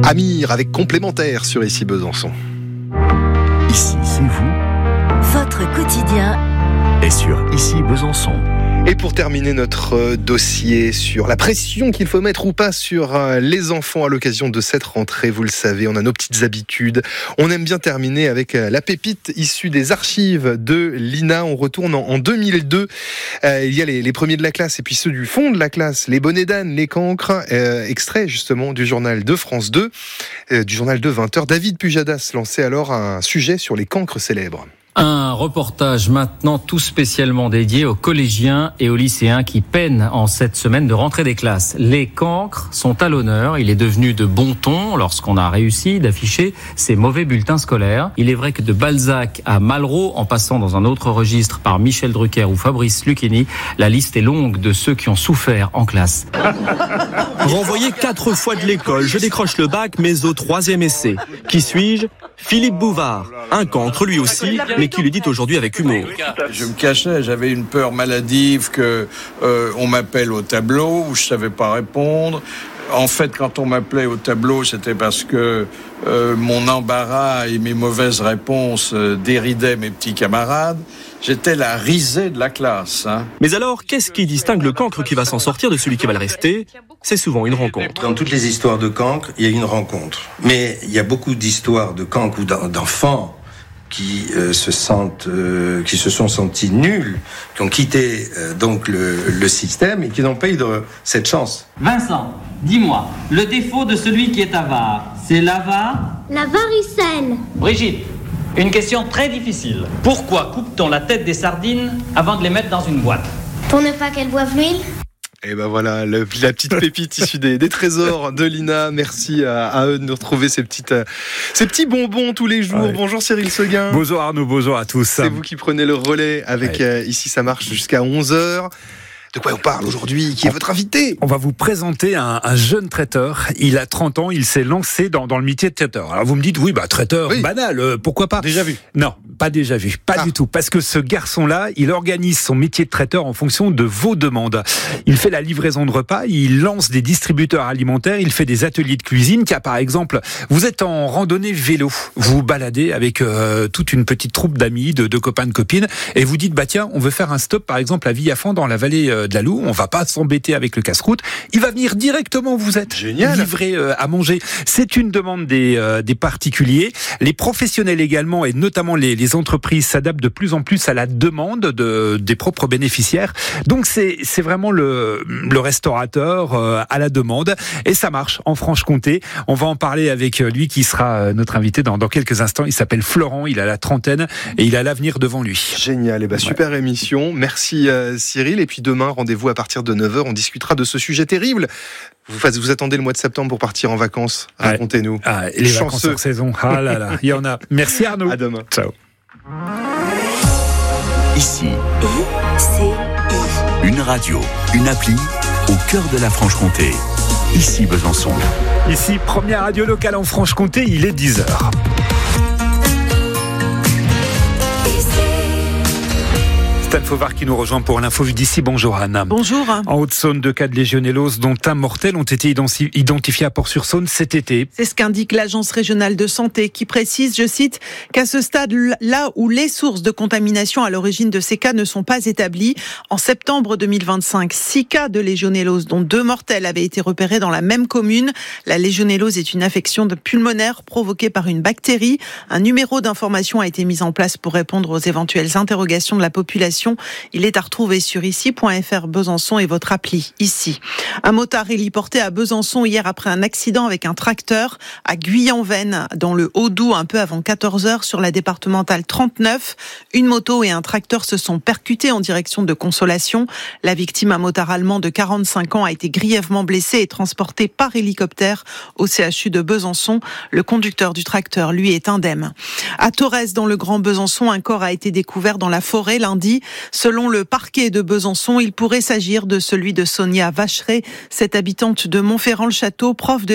Amir avec complémentaire sur Ici Besançon. Ici, c'est vous. Votre quotidien Et sur Ici Besançon. Et pour terminer notre dossier sur la pression qu'il faut mettre ou pas sur les enfants à l'occasion de cette rentrée, vous le savez, on a nos petites habitudes. On aime bien terminer avec la pépite issue des archives de l'INA. On retourne en 2002. Il y a les premiers de la classe et puis ceux du fond de la classe, les bonnets d'âne, les cancres, extrait justement du journal de France 2, du journal de 20h. David Pujadas lançait alors un sujet sur les cancres célèbres. Un reportage maintenant tout spécialement dédié aux collégiens et aux lycéens qui peinent en cette semaine de rentrée des classes. Les cancres sont à l'honneur. Il est devenu de bon ton lorsqu'on a réussi d'afficher ces mauvais bulletins scolaires. Il est vrai que de Balzac à Malraux, en passant dans un autre registre par Michel Drucker ou Fabrice Lucchini, la liste est longue de ceux qui ont souffert en classe. Renvoyé 4 fois de l'école, je décroche le bac, mais au 3e essai. Qui suis-je ? Philippe Bouvard, un cancre lui aussi, mais qui le dit aujourd'hui avec humour. Je me cachais, j'avais une peur maladive que on m'appelle au tableau, où je savais pas répondre. En fait, quand on m'appelait au tableau, c'était parce que mon embarras et mes mauvaises réponses déridaient mes petits camarades. J'étais la risée de la classe. Mais alors, qu'est-ce qui distingue le cancre qui va s'en sortir de celui qui va le rester ? C'est souvent une rencontre. Dans toutes les histoires de cancre, il y a une rencontre. Mais il y a beaucoup d'histoires de cancre ou d'enfants qui se sont sentis nuls, qui ont quitté donc le système et qui n'ont pas eu cette chance. Vincent, dis-moi, le défaut de celui qui est avare, c'est l'avare ? La varicelle. Brigitte, une question très difficile. Pourquoi coupe-t-on la tête des sardines avant de les mettre dans une boîte ? Pour ne pas qu'elles boivent l'huile. Et ben voilà, la petite pépite issue des trésors de l'INA. Merci à eux de nous retrouver ces petits bonbons tous les jours. Ouais. Bonjour Cyril Seguin. Bonjour Arnaud, bonjour à tous. C'est vous qui prenez le relais avec Ici ça marche jusqu'à 11h. De quoi on parle aujourd'hui ? Qui est votre invité ? On va vous présenter un jeune traiteur. Il a 30 ans, il s'est lancé dans le métier de traiteur. Alors vous me dites, traiteur, oui. Banal, pourquoi pas ? Déjà vu ? Non, pas déjà vu, pas du tout. Parce que ce garçon-là, il organise son métier de traiteur en fonction de vos demandes. Il fait la livraison de repas, il lance des distributeurs alimentaires, il fait des ateliers de cuisine. Car par exemple, vous êtes en randonnée vélo, vous vous baladez avec toute une petite troupe d'amis, de copains, de copines, et vous dites, tiens, on veut faire un stop par exemple à Villafan dans la vallée de la Loue, on va pas s'embêter avec le casse-croûte, il va venir directement où vous êtes. Génial. Livrer à manger. C'est une demande des particuliers. Les professionnels également, et notamment les entreprises s'adaptent de plus en plus à la demande des propres bénéficiaires. Donc c'est vraiment le restaurateur à la demande, et ça marche en Franche-Comté. On va en parler avec lui qui sera notre invité dans quelques instants. Il s'appelle Florent, il a la trentaine et il a l'avenir devant lui. Génial, et super émission. Merci Cyril, et puis demain rendez-vous à partir de 9h, on discutera de ce sujet terrible. Vous attendez le mois de septembre pour partir en vacances. Racontez-nous. Les vacances hors saison. Ah là là, il y en a. Merci Arnaud. À demain. Ciao. Ici, une radio, une appli au cœur de la Franche-Comté. Ici Besançon. Ici, première radio locale en Franche-Comté, il est 10h. Stan Fauvard qui nous rejoint pour l'info vue d'ici. Bonjour Anna. Bonjour. En Haute-Saône, 2 cas de légionellose, dont un mortel, ont été identifiés à Port-sur-Saône cet été. C'est ce qu'indique l'Agence régionale de santé qui précise, je cite, qu'à ce stade, là où les sources de contamination à l'origine de ces cas ne sont pas établies, en septembre 2025, 6 cas de légionellose, dont 2 mortels, avaient été repérés dans la même commune. La légionellose est une infection pulmonaire provoquée par une bactérie. Un numéro d'information a été mis en place pour répondre aux éventuelles interrogations de la population. Il est à retrouver sur ici.fr Besançon et votre appli Ici. Un motard héliporté à Besançon hier après un accident avec un tracteur à Guyan-Vennes dans le Haut-Doubs un peu avant 14h sur la départementale 39. Une moto et un tracteur se sont percutés en direction de Consolation. La victime, un motard allemand de 45 ans, a été grièvement blessé et transporté par hélicoptère au CHU de Besançon. Le conducteur du tracteur, lui, est indemne. À Torres, dans le Grand Besançon, un corps a été découvert dans la forêt lundi. Selon le parquet de Besançon, il pourrait s'agir de celui de Sonia Vacheret, cette habitante de Montferrand-le-Château, prof de